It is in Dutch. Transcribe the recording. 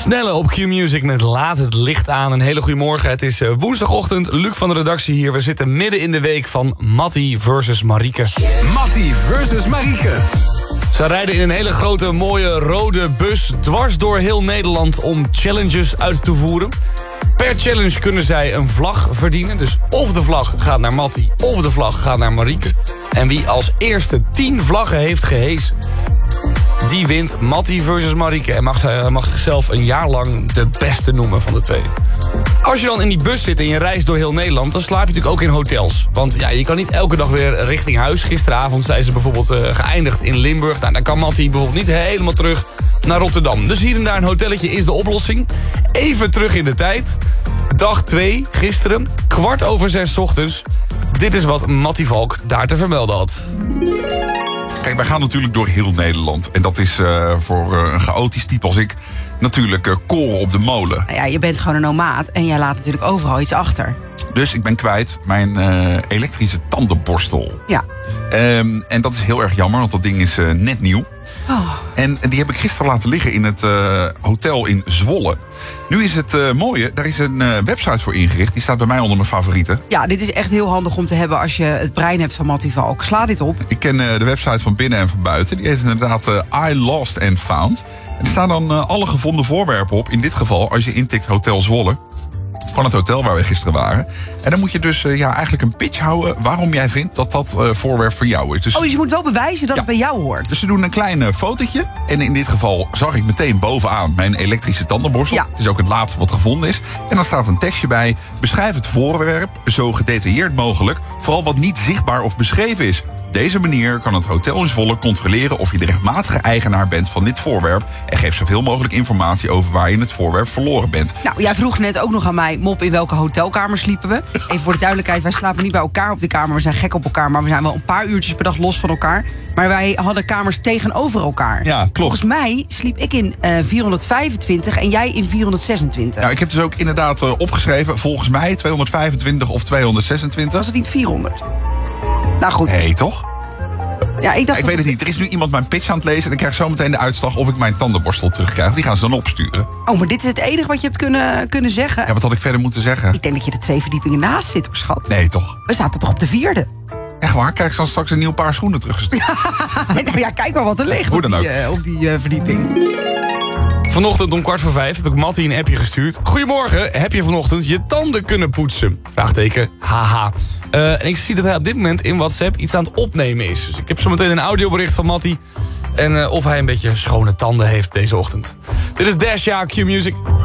Snelle op Q-Music met Laat het licht aan. Een hele goede morgen. Het is woensdagochtend. Luc van de redactie hier. We zitten midden in de week van Mattie versus Marieke. Mattie versus Marieke. Ze rijden in een hele grote, mooie rode bus dwars door heel Nederland om challenges uit te voeren. Per challenge kunnen zij een vlag verdienen. Dus of de vlag gaat naar Mattie, of de vlag gaat naar Marieke. En wie als eerste 10 vlaggen heeft gehesen, die wint Mattie versus Marieke. En mag zichzelf een jaar lang de beste noemen van de twee. Als je dan in die bus zit en je reist door heel Nederland, dan slaap je natuurlijk ook in hotels. Want ja, je kan niet elke dag weer richting huis. Gisteravond zijn ze bijvoorbeeld geëindigd in Limburg. Nou, dan kan Mattie bijvoorbeeld niet helemaal terug naar Rotterdam. Dus hier en daar een hotelletje is de oplossing. Even terug in de tijd. Dag 2, gisteren, 5:15 ochtends. Dit is wat Mattie Valk daar te vermelden had. Kijk, wij gaan natuurlijk door heel Nederland. En dat is voor een chaotisch type als ik natuurlijk koren op de molen. Nou ja, je bent gewoon een nomaat en jij laat natuurlijk overal iets achter. Dus ik ben kwijt mijn elektrische tandenborstel. Ja. En dat is heel erg jammer, want dat ding is net nieuw. Oh. En die heb ik gisteren laten liggen in het hotel in Zwolle. Nu is het mooie, daar is een website voor ingericht. Die staat bij mij onder mijn favorieten. Ja, dit is echt heel handig om te hebben als je het brein hebt van Mattie Valk. Sla dit op. Ik ken de website van binnen en van buiten. Die heet inderdaad I Lost and Found. En er staan dan alle gevonden voorwerpen op. In dit geval, als je intikt Hotel Zwolle, van het hotel waar we gisteren waren. En dan moet je dus eigenlijk een pitch houden waarom jij vindt dat dat voorwerp voor jou is. Dus je moet wel bewijzen dat het bij jou hoort. Dus ze doen een klein fotootje. En in dit geval zag ik meteen bovenaan mijn elektrische tandenborstel. Ja. Het is ook het laatste wat gevonden is. En dan staat een tekstje bij. Beschrijf het voorwerp zo gedetailleerd mogelijk. Vooral wat niet zichtbaar of beschreven is. Op deze manier kan het hotel in Zwolle controleren of je de rechtmatige eigenaar bent van dit voorwerp. En geeft zoveel mogelijk informatie over waar je het voorwerp verloren bent. Nou, jij vroeg net ook nog aan mij, Mop, in welke hotelkamer sliepen we? Even voor de duidelijkheid, wij slapen niet bij elkaar op de kamer. We zijn gek op elkaar, maar we zijn wel een paar uurtjes per dag los van elkaar. Maar wij hadden kamers tegenover elkaar. Ja, klopt. Volgens mij sliep ik in 425 en jij in 426. Nou, ik heb dus ook inderdaad opgeschreven, volgens mij 225 of 226. Was het niet 400? Nou goed. Nee, toch? Ja, ik dacht Ik weet het niet. Er is nu iemand mijn pitch aan het lezen en ik krijg zo meteen de uitslag of ik mijn tandenborstel terugkrijg. Die gaan ze dan opsturen. Oh, maar dit is het enige wat je hebt kunnen zeggen? Ja, wat had ik verder moeten zeggen? Ik denk dat je er 2 verdiepingen naast zit, hoor, schat. Nee, toch? We zaten toch op de 4e? Echt waar? Krijg ik dan straks een nieuw paar schoenen teruggestuurd? Nou ja, kijk maar wat er ligt Hoe dan op die verdieping. Vanochtend om 4:15 heb ik Mattie een appje gestuurd. Goedemorgen, heb je vanochtend je tanden kunnen poetsen? Vraagteken, haha. En ik zie dat hij op dit moment in WhatsApp iets aan het opnemen is. Dus ik heb zo meteen een audiobericht van Mattie. En of hij een beetje schone tanden heeft deze ochtend. Dit is Dash, ja, Q-Music.